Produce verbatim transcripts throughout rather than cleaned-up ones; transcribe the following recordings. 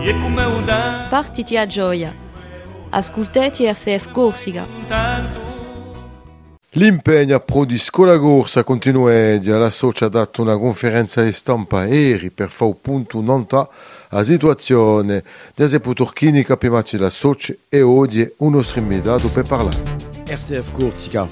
Spartiti a gioia. Ascoltati R C F Corsica. L'impegno pro di Scuola Corsa continua. La Socia ha dato una conferenza di stampa ieri per fare un punto nota la situazione dei Turchini capimati della Socia e oggi un nostro invitato per parlare. R C F Corsica.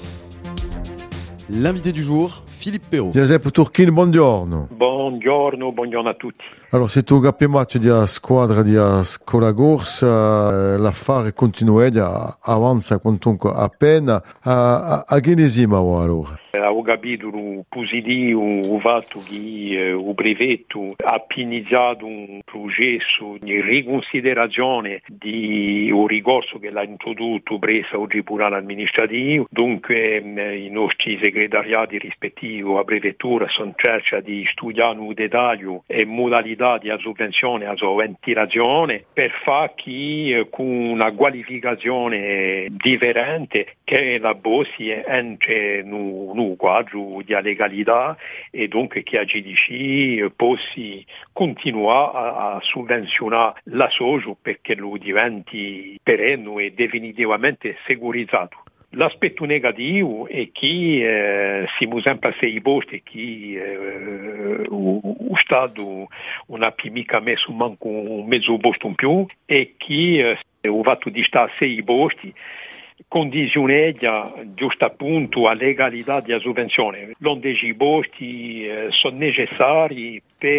L'invité du jour, Philippe Perrault. Giuseppe Turchini, buongiorno. Buongiorno, buongiorno a tutti. Allora, se tu capiamo della squadra di Scuola Corsa, l'affare continua, avanza comunque appena. A, a, a che ne siamo allora? Ho capito positivo il fatto che il brevetto ha iniziato un processo di riconsiderazione di un ricorso che l'ha introdotto presso il Tribunale amministrativo. Dunque i nostri segretariati rispettivi a brevettura sono cerca di studiare in dettaglio e modalità di sovvenzione a ventilazione per fare che con una qualificazione differente che la Bossi entre in un quadro di legalità e dunque che a G D C possa continuare a, a sovvenzionare la socio perché lo diventi perenne e definitivamente segurizzato. L'aspetto negativo è che eh, siamo sempre sei posti che eh, lo Stato non ha più mica messo manco un mezzo posto in più e che eh, ho fatto di stare sei posti condizioneggia giusto appunto a legalità di sovvenzione. L'onde i posti eh, sono necessari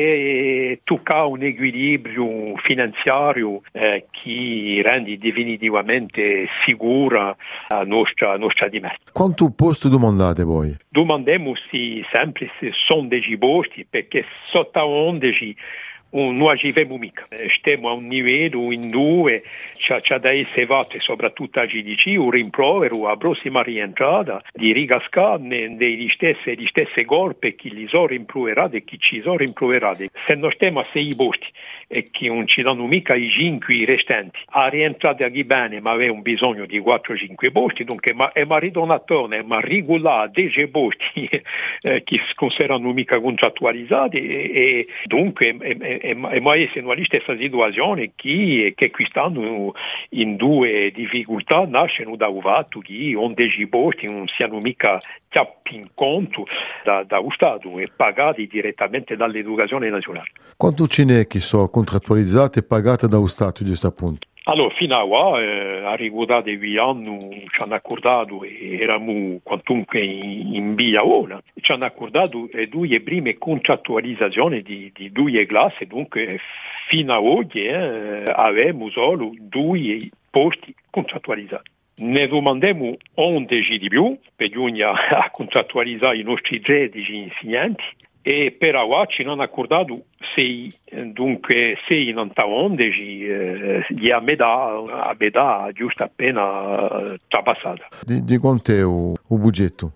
per toccare un equilibrio finanziario eh, che rende definitivamente sicura la nostra, nostra dimessa. Quanto posto domandate voi? Domandiamo se sempre se sono dei posti perché sotto undici non arriviamo mica. Stiamo a un livello in due, c'è, c'è da essere fatto soprattutto a G D C un rimprovero a prossima rientrata di ricascare degli stessi, gli stessi colpi che li sono rimproverati e che ci sono rimproverati. Se non stiamo a sei posti e che non ci danno mica i cinque restanti, a rientrare qui bene ma aveva un bisogno di quattro cinque posti, dunque ma è ma ritornato, ma regolare dieci posti eh, che si considerano mica contrattualizzati e, e dunque è, è, e mai se non è la stessa situazione che, che quest'anno in due difficoltà nascono da un fatto che onde i posti non siano mica chiappi in conto da, da un Stato e pagati direttamente dall'educazione nazionale. Quanto ce n'è che sono contrattualizzate e pagate da un Stato di questo punto? Allora, fino a qua, eh, a riguardo di anni ci hanno accordato e eravamo quantunque in, in via ora, ci hanno accordato eh, due prime contrattualizzazioni di, di due classi, dunque fino a oggi eh, avevamo solo due posti contrattualizzati. Ne domandiamo undici di più, bisogna contrattualizzare i nostri tredici insegnanti. E per ora ci hanno accordato sei, dunque sei in undici, eh, a metà, a metà giusto appena trapassata. Di, di quanto è il budgetto?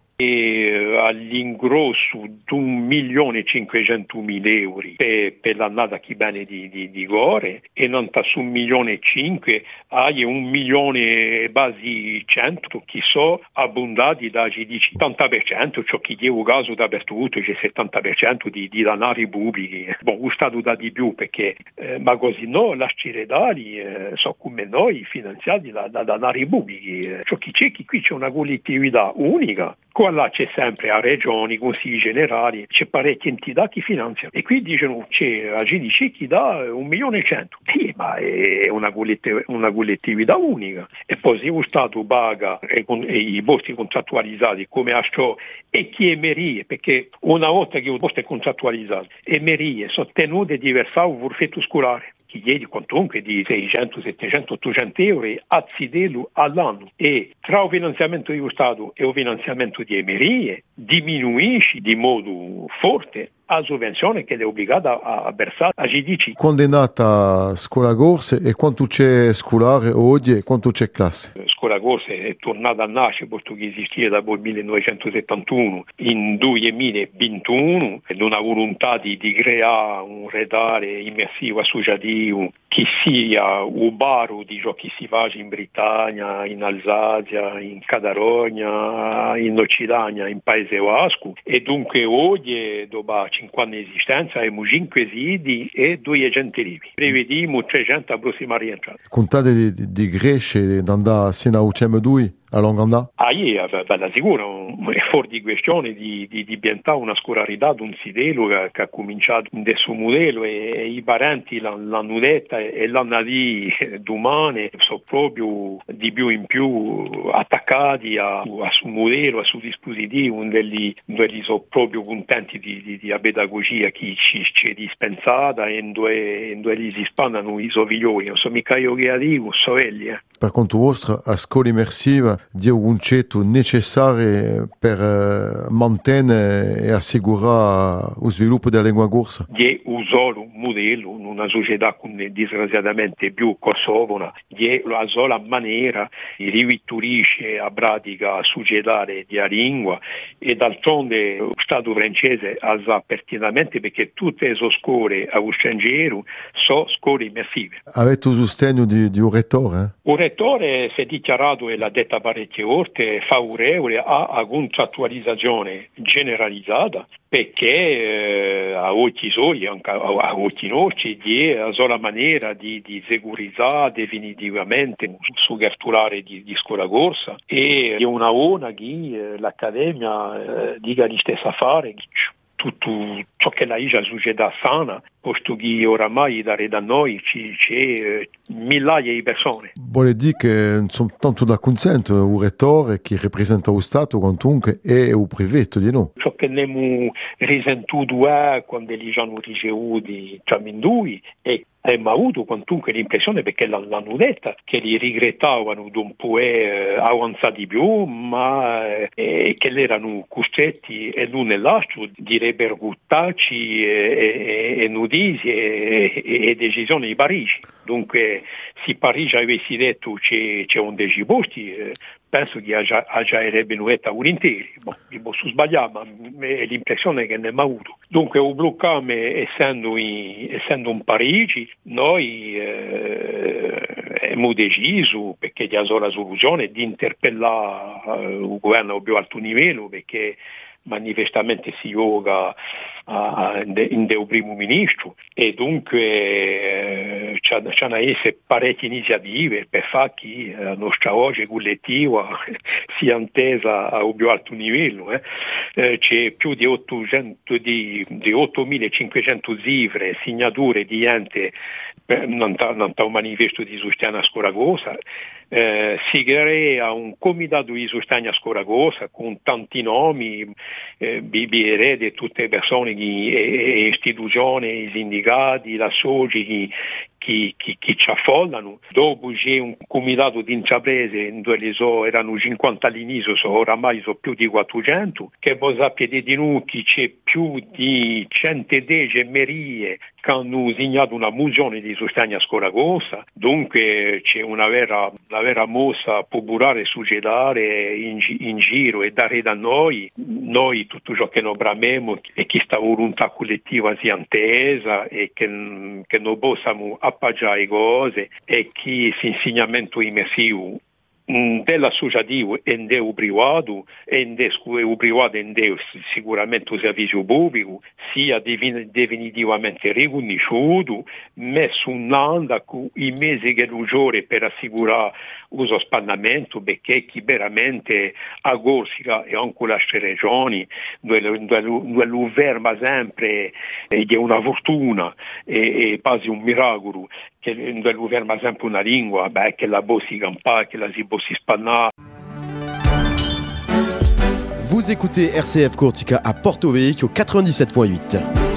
E all'ingrosso di un milione e cinquecentomila euro per, per l'annata che bene di, di, di gore e non su un milione e cinque hai un milione e basi cento che sono abbondati da G D C settanta per cento, ciò che io caso dappertutto c'è settanta per cento di, di danari pubblici. Bon, ho stato da di più perché eh, ma così no, la ciredari eh, so come noi finanziati da, da danari pubblici. Eh, ciò che c'è che qui c'è una collettività unica. Qua là c'è sempre a regioni, consigli generali, c'è parecchie entità che finanziano e qui dicono c'è a G D C chi dà un milione e cento. Sì, ma è una, collettiv- una collettività unica. E poi se lo Stato paga e, con- e i posti contrattualizzati come a ciò e chi emerie, perché una volta che un posto è contrattualizzato, emerie sono tenute di versare un forfetto scolare che chiede quantunque di seicento, settecento, ottocento euro anzidello all'anno e tra il finanziamento dello Stato e il finanziamento di emerie diminuisce di modo forte la sovvenzione che è obbligata a versare a G D C. Quando è nata Scuola Corsa e quanto c'è scolare oggi e quanto c'è classe? Scuola Corsa è tornata a nascere perché esisteva dal millenovecentosettantuno in duemilaventuno con una volontà di, di creare un redare immersivo associativo che sia un baro di ciò che si fa in Britannia, in Alsazia, in Cadarogna, in Occidania, in Paese Vasco, e dunque oggi, dopo cinque anni di esistenza, abbiamo cinque siti e due gentilivi. Prevediamo trecento approssimati rientrati. Contate di, di, di Grecia, andare sino a U C M due? A Longanda? Ah, io, bella sicuro, è fuori di questione di, di, di diventare una scolarità di un sidelo che, che ha cominciato in questo modello e, e i parenti l'hanno detta e l'hanno di domani sono proprio di più in più attaccati a, a suo modello, a suo dispositivo, dove sono proprio contenti di, di, di pedagogia che ci, ci è dispensata e dove, dove si spannano i soviglioli. Non so mica io che dico, so elli. Eh. Per conto vostro, a scuola immersiva di un concetto necessario per uh, mantenere e assicurare lo sviluppo della lingua corsa? Di un solo modello, in una società come disgraziatamente più kosovona, di la sola maniera di rivitturisce a pratica la società della lingua e d'altronde lo Stato francese ha sa pertinentemente perché tutte le scuole a straniero sono scuole immersive. Avete il sostegno di, di un rettore? Eh? Un rettore si è dichiarato e l'ha detta parecchie volte favorevole a contrattualizzazione generalizzata perché eh, a oggi soli, anche a, a oggi nostri, è la sola maniera di, di sicurizzare definitivamente su gertulare di, di scuola corsa e è una ona che eh, l'Accademia eh, dica di stessa fare tutto ciò che la isla società sana, posto che oramai da noi ci, c'è eh, migliaia di persone. Vuole dire che non sono tanto da consento un rettore che rappresenta lo Stato quantunque e un privato di noi. Ciò che abbiamo risentito è quando li hanno ricevuti Ciamindui e abbiamo avuto quantunque l'impressione, perché l'hanno detta, che li regrettavano di un po' eh, avanzati più, ma eh, che erano costretti e l'uno e l'altro di repercuttarci e, e, e notizie e, e, e decisioni di Parigi. Dunque, se Parigi avessi detto c'è, c'è un dei posti, eh, penso che già, già sarebbe nuetta un intero. Bon, mi posso sbagliare, ma è l'impressione che ne abbiamo avuto. Dunque, il blocco, essendo, in, essendo un Parigi, noi eh, abbiamo deciso, perché c'è la soluzione, di interpellare eh, il governo a più alto livello, perché manifestamente si gioca in del primo ministro e dunque eh, c'è da essere parecchie iniziative per fare che la nostra voce collettiva sia intesa a un più alto livello. Eh. Eh, c'è più di, ottocento, di, di ottomilacinquecento cifre, segnature di ente per non un manifesto di sostegno a scuola corsa. Eh, si crea un comitato di sostegno a scuola corsa con tanti nomi, eh, B B R di tutte le persone, le istituzioni, i sindicati, la soci che, che, che ci affollano. Dopo c'è un comitato di intraprese dove so, erano cinquanta all'inizio, so, oramai sono più di quattrocento, che voi sapete di noi che c'è più di centodieci merie che hanno segnato una mozione di sostegno a scuola corsa. Dunque c'è una vera, una vera mossa popolare societaria in, in giro e dare da noi, noi tutto ciò che noi bramiamo e che sta volontà collettiva sia intesa e che, che noi possiamo appoggiare cose e che l'insegnamento immersivo dell'associativo e del privato e del privato e del sicuramente il servizio pubblico sia definitivamente riconosciuto, messo in onda con i mesi che l'usore per assicurare uso spannamento, perché chi veramente a Corsica e anche le altre regioni dove, dove, dove lo verma sempre è una fortuna e, e quasi un miracolo che dove lo verma sempre una lingua, beh, che la bossi campare, che la si bossi spannare. Vous écoutez R C F Courtica à Porto Vecchio quatre-vingt-dix-sept virgule huit.